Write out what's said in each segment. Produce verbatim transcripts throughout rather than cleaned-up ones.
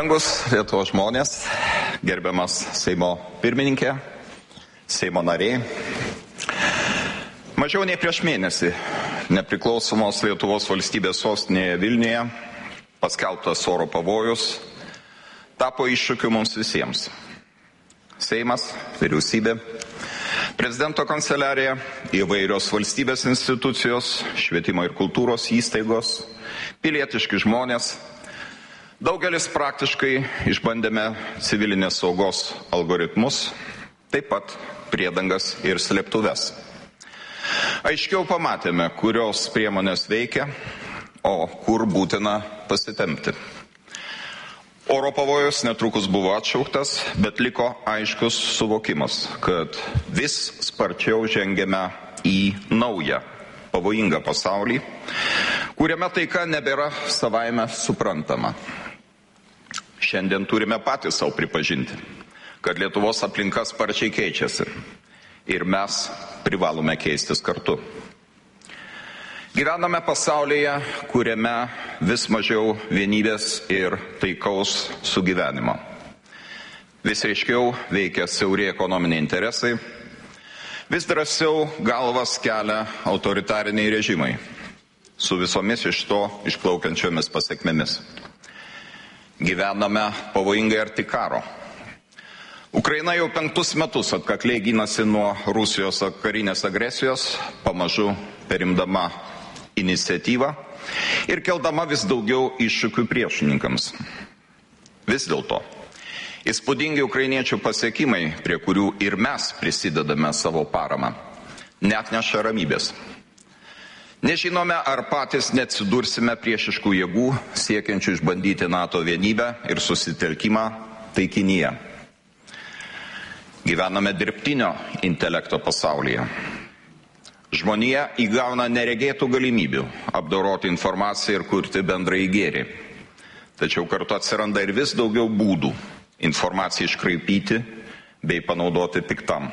Brangus Lietuvos žmonės, gerbiamas Seimo pirmininkė, Seimo nariai. Mažiau nei prieš mėnesį nepriklausomos Lietuvos valstybės sostinėje Vilniuje paskelbtas oro pavojus tapo iššūkiu mums visiems. Seimas, vyriausybė, prezidento kanceliarija, įvairios valstybės institucijos, švietimo ir kultūros įstaigos, pilietiški žmonės. Daugelis praktiškai išbandėme civilinės saugos algoritmus, taip pat priedangas ir slėptuves. Aiškiau pamatėme, kurios priemonės veikia, o kur būtina pasitempti. Oro pavojus netrukus buvo atšauktas, bet liko aiškus suvokimas, kad vis sparčiau žengėme į naują pavojingą pasaulį, kuriame taika nebėra savaime suprantama. Šiandien turime patys savo pripažinti, kad Lietuvos aplinka sparčiai keičiasi ir mes privalome keistis kartu. Gyvename pasaulyje, kuriame vis mažiau vienybės ir taikaus sugyvenimo. Vis aiškiau veikia siauri ekonominiai interesai, vis drąsiau galvas kelia autoritariniai režimai, su visomis iš to išplaukiančiomis pasiekmėmis. Gyvename pavojingai arti karo. Ukraina jau penktus metus atkakliai gynasi nuo Rusijos karinės agresijos, pamažu perimdama iniciatyvą ir keldama vis daugiau iššūkių priešininkams. Vis dėlto, įspūdingi ukrainiečių pasiekimai, prie kurių ir mes prisidedame savo paramą, neatneša ramybės. Nežinome, ar patys neatsidursime priešiškų jėgų, siekiančių išbandyti NATO vienybę ir susitelkimą taikinyje. Gyvename dirbtinio intelekto pasaulyje. Žmonija įgauna neregėtų galimybių apdoroti informaciją ir kurti bendrąjį gėrį. Tačiau kartu atsiranda ir vis daugiau būdų informaciją iškraipyti bei panaudoti piktam.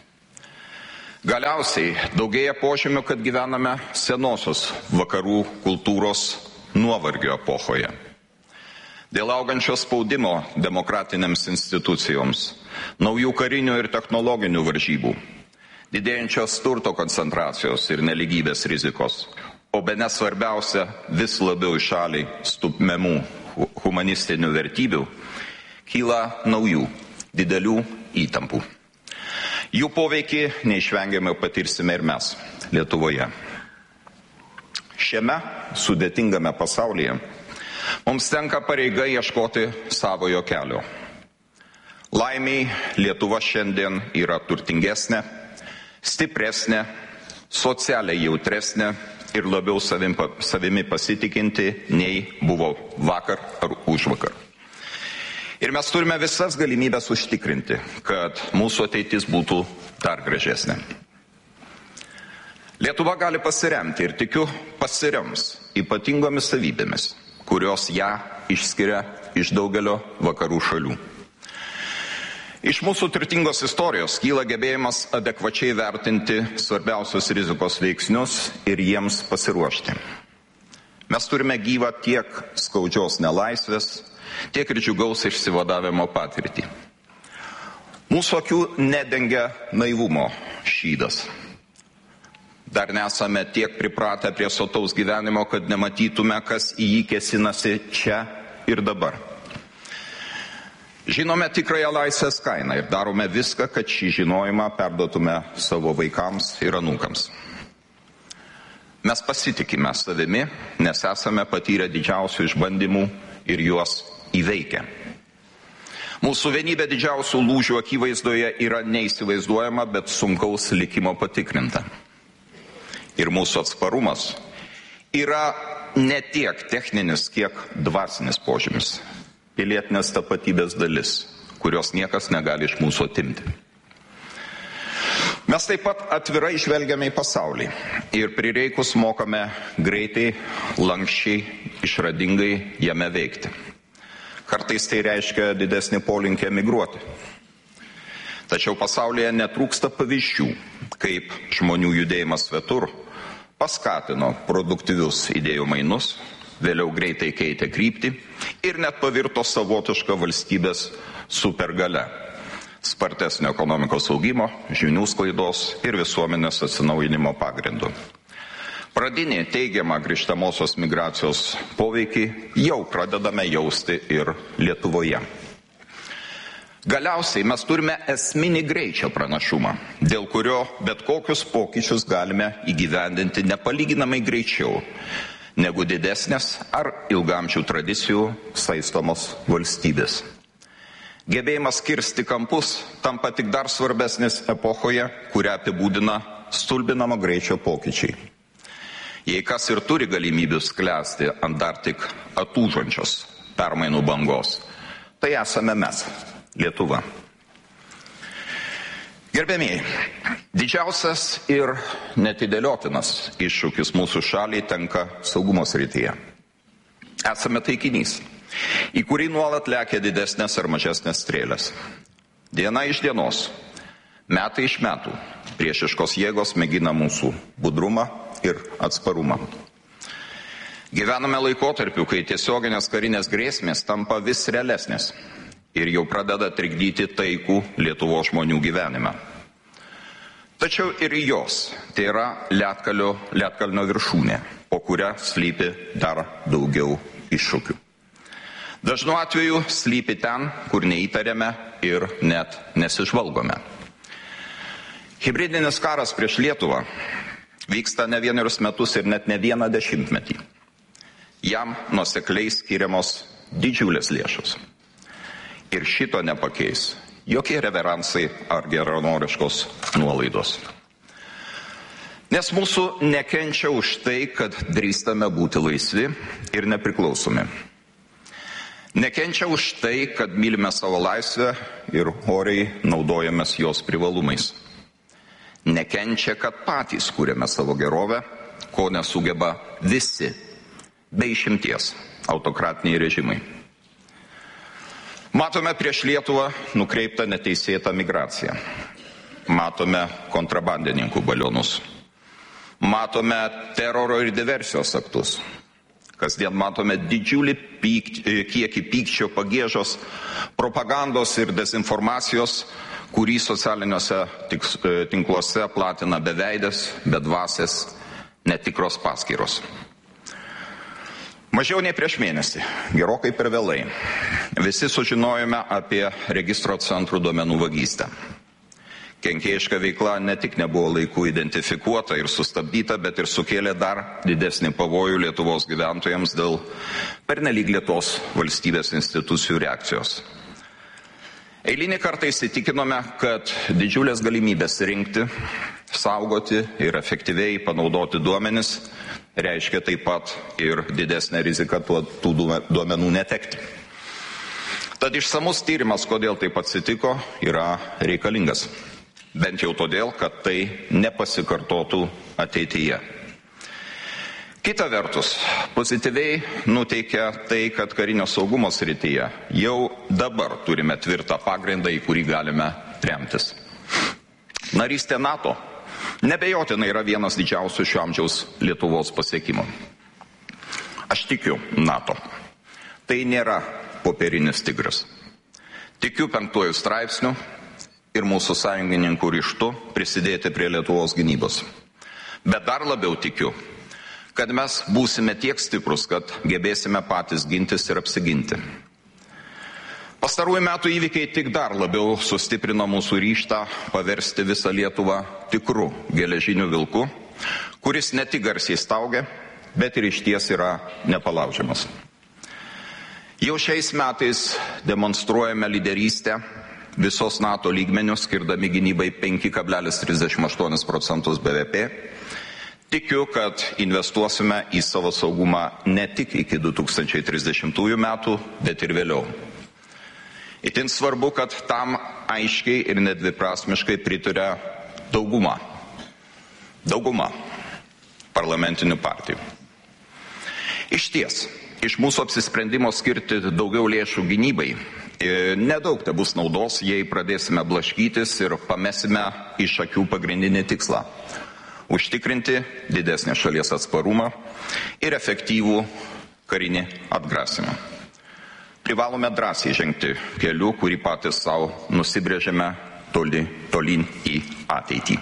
Galiausiai daugėja požymių, kad gyvename senosios vakarų kultūros nuovargio epochoje. Dėl augančio spaudimo demokratinėms institucijoms, naujų karinių ir technologinių varžybų, didėjančios turto koncentracijos ir neligybės rizikos, o bene svarbiausia vis labiau į šalį stumiamų humanistinių vertybių, kyla naujų, didelių įtampų. Jų poveikį neišvengiamai patirsime ir mes, Lietuvoje. Šiame sudėtingame pasaulyje mums tenka pareiga ieškoti savojo kelio. Laimiai Lietuva šiandien yra turtingesnė, stipresnė, socialiai jautresnė ir labiau savim, savimi pasitikinti nei buvo vakar ar užvakar. Ir mes turime visas galimybės užtikrinti, kad mūsų ateitis būtų dar gražesnė. Lietuva gali pasiremti ir tikiu pasirems ypatingomis savybėmis, kurios ją išskiria iš daugelio vakarų šalių. Iš mūsų turtingos istorijos kyla gebėjimas adekvačiai vertinti svarbiausius rizikos veiksnius ir jiems pasiruošti. Mes turime gyvą tiek skaudžios nelaisvės, tiek ir džiugaus išsivadavimo patirtį. Mūsų akių nedengia naivumo šydas. Dar nesame tiek pripratę prie sotaus gyvenimo, kad nematytume, kas į jį kėsinasi čia ir dabar. Žinome tikrąją laisvės kainą ir darome viską, kad šį žinojimą perduotume savo vaikams ir anūkams. Mes pasitikime savimi, nes esame patyrę didžiausių išbandymų ir juos įveikę. Mūsų vienybė didžiausių lūžių akivaizdoje yra neįsivaizduojama, bet sunkaus likimo patikrinta. Ir mūsų atsparumas yra ne tiek techninis, kiek dvasinis požymis, pilietinės tapatybės dalis, kurios niekas negali iš mūsų atimti. Mes taip pat atvirai žvelgiame į pasaulį ir prireikus mokame greitai, lankščiai, išradingai jame veikti. Kartais tai reiškia didesnį polinkį emigruoti. Tačiau pasaulyje netrūksta pavyzdžių, kaip žmonių judėjimas svetur paskatino produktyvius idėjų mainus, vėliau greitai keitė kryptį ir net pavirto savotišką valstybės supergale spartesnio ekonomikos augimo, žinių sklaidos ir visuomenės atsinaujinimo pagrindu. Pradinį teigiamą grįžtamosios migracijos poveikį jau pradedame jausti ir Lietuvoje. Galiausiai mes turime esminį greičio pranašumą, dėl kurio bet kokius pokyčius galime įgyvendinti nepalyginamai greičiau negu didesnės ar ilgamčių tradicijų saistomos valstybės. Gebėjimas kirsti kampus tampa tik dar svarbesnis epochoje, kurią apibūdina stulbinamo greičio pokyčiai. Jei kas ir turi galimybių sklęsti ant dar tik atūžančios permainų bangos, tai esame mes, Lietuva. Gerbėmieji, didžiausias ir netidėliotinas iššūkis mūsų šaliai tenka saugumo srityje. Esame taikinys, į kurį nuolat lekia didesnės ar mažesnės strėlės. Diena iš dienos, metai iš metų, priešiškos jėgos mėgina mūsų budrumą ir atsparumą. Gyvename laikotarpiu, kai tiesioginės karinės grėsmės tampa vis realesnės ir jau pradeda trikdyti taikų Lietuvos žmonių gyvenimą. Tačiau ir jos, tai yra Lietkalnio, Lietkalnio viršūnė, po kuria slypi dar daugiau iššūkių. Dažnu atveju slypi ten, kur neįtarėme ir net nesižvalgome. Hibridinis karas prieš Lietuvą vyksta ne vienerius metus ir net ne vieną dešimtmetį. Jam nuosekliai skiriamos didžiulės lėšos. Ir šito nepakeis jokie reveransai ar geranoriškos nuolaidos. Nes mūsų nekenčia už tai, kad drįstame būti laisvi ir nepriklausomi. Nekenčia už tai, kad mylime savo laisvę ir oriai naudojamės jos privalumais. Nekenčia, kad patys kūrėme savo gerovę, ko nesugeba visi, be išimties, autokratiniai režimai. Matome prieš Lietuvą nukreiptą neteisėtą migraciją. Matome kontrabandininkų balionus. Matome teroro ir diversijos aktus. Kasdien matome didžiulį pykt, kiekį pykčio, pagiežos, propagandos ir dezinformacijos, kurį socialiniuose tinkluose platina beveidės, bedvasės, netikros paskyros. Mažiau nei prieš mėnesį, gerokai per vėlai, visi sužinojome apie registro centrų duomenų vagystę. Kenkėjiška veikla ne tik nebuvo laiku identifikuota ir sustabdyta, bet ir sukėlė dar didesnį pavojų Lietuvos gyventojams dėl pernelyg lėtos valstybės institucijų reakcijos. Eilinį kartą įsitikinome, kad didžiulės galimybės rinkti, saugoti ir efektyviai panaudoti duomenis reiškia taip pat ir didesnę riziką tų duomenų netekti. Tad išsamus tyrimas, kodėl taip atsitiko, yra reikalingas. Bent jau todėl, kad tai nepasikartotų ateityje. Kita vertus, pozityviai nuteikia tai, kad karinio saugumo srityje jau dabar turime tvirtą pagrindą, į kurį galime remtis. Narystė NATO nebejotinai yra vienas didžiausių šio amžiaus Lietuvos pasiekimų. Aš tikiu NATO. Tai nėra popierinis tigras. Tikiu penktuoju straipsniu ir mūsų sąjungininkų ryžtu prisidėti prie Lietuvos gynybos. Bet dar labiau tikiu, kad mes būsime tiek stiprus, kad gebėsime patys gintis ir apsiginti. Pastarųjų metų įvykiai tik dar labiau sustiprino mūsų ryžtą paversti visą Lietuvą tikrų geležinių vilkų, kuris ne tik garsiai staugia, bet ir išties yra nepalaužiamas. Jau šiais metais demonstruojame lyderystę visos NATO lygmenių, skirdami gynybai penki kablelis trisdešimt aštuonis procentus B V P. Tikiu, kad investuosime į savo saugumą ne tik iki du tūkstančiai trisdešimtųjų metų, bet ir vėliau. Itin svarbu, kad tam aiškiai ir nedviprasmiškai pritaria dauguma. Dauguma parlamentinių partijų. Iš ties, iš mūsų apsisprendimo skirti daugiau lėšų gynybai, nedaug te bus naudos, jei pradėsime blaškytis ir pamesime iš akių pagrindinį tikslą – užtikrinti didesnį šalies atsparumą ir efektyvų karinį atgrasimą. privalome drąsiai žengti keliu, kurį patys savo nusibrėžėme toli, tolyn į ateitį.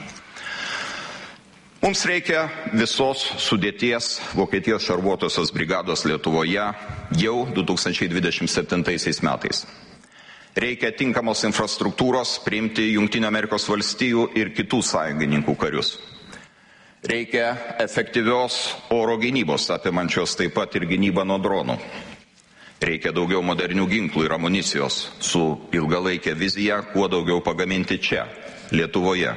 Mums reikia visos sudėties Vokietijos šarvuotosios brigados Lietuvoje jau du tūkstančiai dvidešimt septintaisiais metais. Reikia tinkamos infrastruktūros priimti Jungtinių Amerikos valstijų ir kitų sąjungininkų karius. Reikia efektyvios oro gynybos, apimančios taip pat ir gynybą nuo dronų. Reikia daugiau modernių ginklų ir amunicijos su ilgalaikė vizija, kuo daugiau pagaminti čia, Lietuvoje.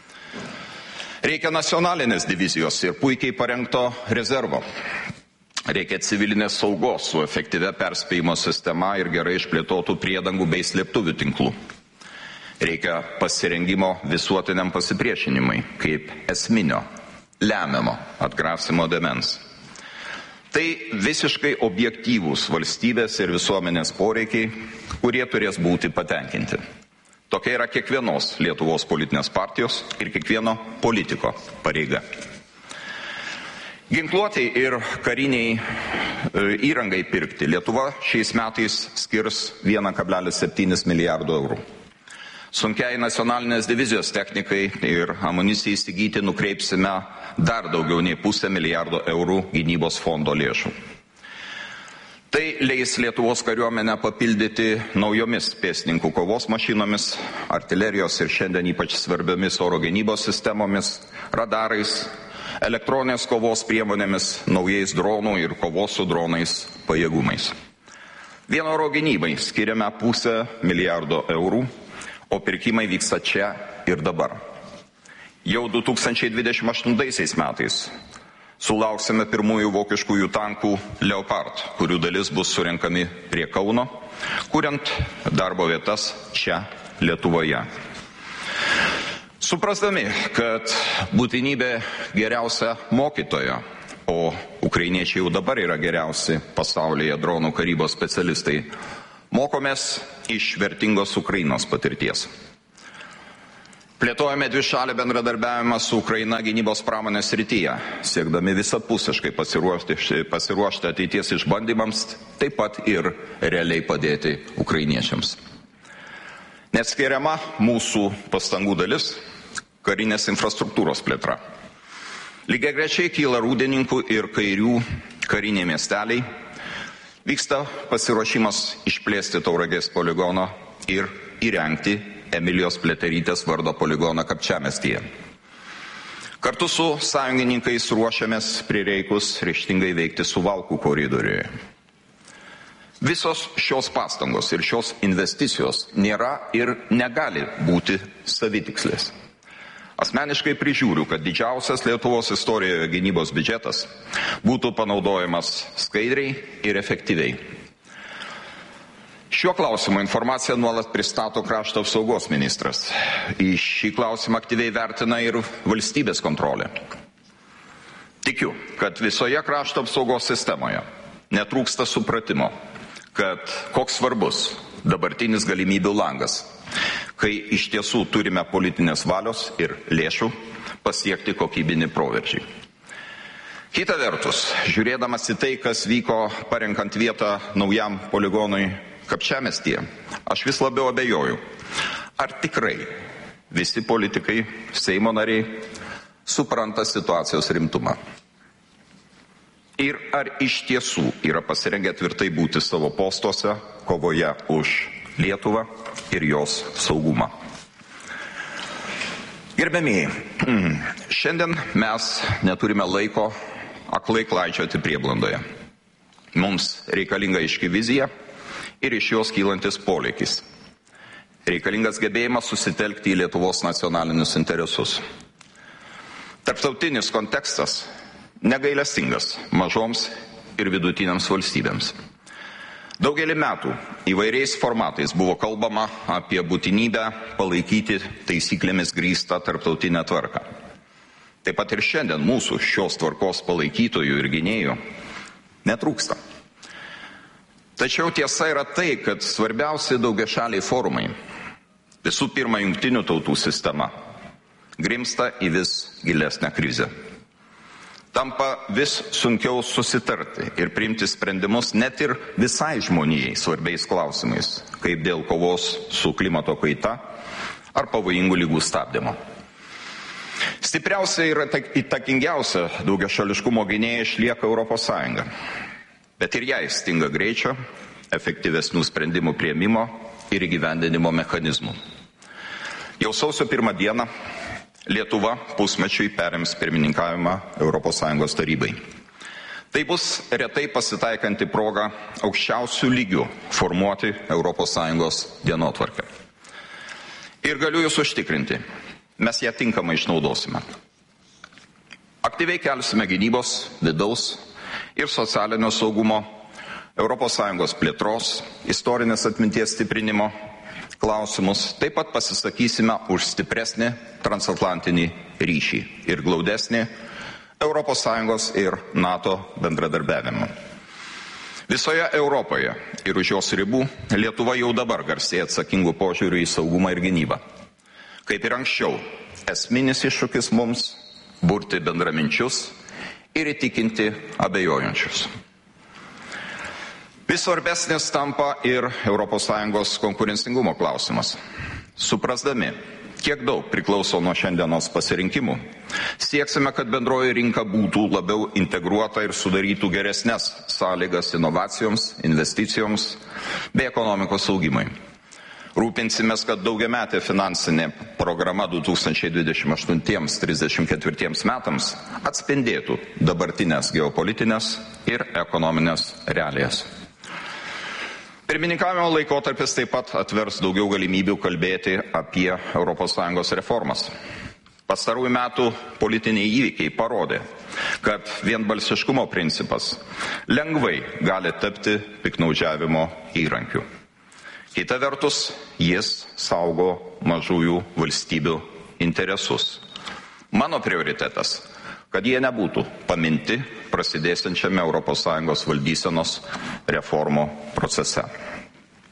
Reikia nacionalinės divizijos ir puikiai parengto rezervo. Reikia civilinės saugos su efektyvia perspėjimo sistema ir gerai išplėtotų priedangų bei slėptuvių tinklų. Reikia pasirengimo visuotiniam pasipriešinimui kaip esminio, lemiamo atgrasimo dėmens. Tai visiškai objektyvūs valstybės ir visuomenės poreikiai, kurie turės būti patenkinti. Tokia yra kiekvienos Lietuvos politinės partijos ir kiekvieno politiko pareiga. Ginkluotei ir kariniai įrangai pirkti Lietuva šiais metais skirs vienas kablelis septyni milijardo eurų. Sunkiai nacionalinės divizijos technikai ir amunicijai įsigyti nukreipsime dar daugiau nei pusę milijardo eurų gynybos fondo lėšų. Tai leis Lietuvos kariuomenę papildyti naujomis pėstininkų kovos mašinomis, artilerijos ir šiandien ypač svarbiomis oro gynybos sistemomis, radarais, elektroninės kovos priemonėmis, naujais dronų ir kovos su dronais pajėgumais. Vien oro gynybai skiriame pusę milijardo eurų, o pirkimai vyksta čia ir dabar. Jau du tūkstančiai dvidešimt aštuntaisiais metais sulauksime pirmųjų vokiškųjų tankų Leopard, kurių dalis bus surenkami prie Kauno, kuriant darbo vietas čia Lietuvoje. Suprasdami, kad būtinybė geriausia mokytoja, o ukrainiečiai jau dabar yra geriausi pasaulyje dronų karybos specialistai, mokomės iš vertingos Ukrainos patirties. Plėtojame dvišalį bendradarbiavimą su Ukraina gynybos pramonės srityje, siekdami visapusiškai pasiruošti, pasiruošti ateities išbandymams, taip pat ir realiai padėti ukrainiečiams. Neatskiriama mūsų pastangų dalis - karinės infrastruktūros plėtra. Lygiagrečiai kyla Rūdininkų ir Kairių kariniai miesteliai, vyksta pasiruošimas išplėsti Tauragės poligoną ir įrengti Emilijos Pliaterytės vardo poligoną Kapčiamiestyje. Kartu su sąjungininkais ruošiamės prireikus ryžtingai veikti Suvalkų koridoriuje. Visos šios pastangos ir šios investicijos nėra ir negali būti savitikslės. Asmeniškai prižiūriu, kad didžiausias Lietuvos istorijoje gynybos biudžetas būtų panaudojamas skaidriai ir efektyviai. Šiuo klausimu informaciją nuolat pristato krašto apsaugos ministras. Į šį klausimą aktyviai vertina ir valstybės kontrolė. Tikiu, kad visoje krašto apsaugos sistemoje netrūksta supratimo, kad koks svarbus dabartinis galimybių langas, kai iš tiesų turime politinės valios ir lėšų pasiekti kokybinį proveržį. Kita vertus, žiūrėdamas į tai, kas vyko parenkant vietą naujam poligonui Kapčiamiestyje, aš vis labiau abejoju, ar tikrai visi politikai, Seimo nariai supranta situacijos rimtumą. Ir ar iš tiesų yra pasirengę tvirtai būti savo postuose kovoje už Lietuvą ir jos saugumą. Gerbiamieji, šiandien mes neturime laiko aklai klaidžioti prieblandoje. Mums reikalinga aiški vizija ir iš jos kylantis poreikis. Reikalingas gebėjimas susitelkti į Lietuvos nacionalinius interesus. Tarptautinis kontekstas negailestingas mažoms ir vidutinėms valstybėms. Daugelį metų įvairiais formatais buvo kalbama apie būtinybę palaikyti taisyklėmis grįstą tarptautinę tvarką. Taip pat ir šiandien mūsų šios tvarkos palaikytojų ir gynėjų netrūksta. Tačiau tiesa yra tai, kad svarbiausi daugiašaliai forumai, visų pirma Jungtinių tautų sistema, grimsta į vis gilesnę krizę. tampa vis sunkiau susitarti ir priimti sprendimus net ir visai žmonijai svarbiais klausimais, kaip dėl kovos su klimato kaita ar pavojingų lygų stabdymo. Stipriausia ir įtakingiausia daugiašališkumo gynėja išlieka Europos Sąjunga, bet ir jai stinga greičio, efektyvesnių sprendimų priėmimo ir įgyvendinimo mechanizmų. Jau sausio pirmą dieną Lietuva pusmečiui perims pirmininkavimą Europos Sąjungos tarybai. Tai bus retai pasitaikanti proga aukščiausių lygių formuoti Europos Sąjungos dienotvarkę. Ir galiu jūs užtikrinti, mes ją tinkamai išnaudosime. Aktyviai kelsime gynybos, vidaus ir socialinio saugumo, Europos Sąjungos plėtros, istorinės atminties stiprinimo klausimus, taip pat pasisakysime už stipresnį transatlantinį ryšį ir glaudesnį Europos Sąjungos ir NATO bendradarbiavimą. Visoje Europoje ir už jos ribų Lietuva jau dabar garsėja atsakingų požiūrių į saugumą ir gynybą. Kaip ir anksčiau, esminis iššūkis mums burti bendraminčius ir įtikinti abejojančius. Vis svarbesnis tampa ir Europos Sąjungos konkurencingumo klausimas. Suprasdami, kiek daug priklauso nuo šiandienos pasirinkimų, sieksime, kad bendroji rinka būtų labiau integruota ir sudarytų geresnes sąlygas inovacijoms, investicijoms bei ekonomikos augimui. Rūpinsimės, kad daugiametė finansinė programa du tūkstančiai dvidešimt aštuoni trisdešimt keturi metams atspindėtų dabartinės geopolitinės ir ekonominės realijas. Pirmininkavimo laikotarpis taip pat atvers daugiau galimybių kalbėti apie Europos Sąjungos reformas. Pastarųjų metų politiniai įvykiai parodė, kad vienbalsiškumo principas lengvai gali tapti piktnaudžiavimo įrankiu. Kita vertus, jis saugo mažųjų valstybių interesus. Mano prioritetas, kad jie nebūtų paminti prasidėsiančiame Europos Sąjungos valdysenos reformų procese.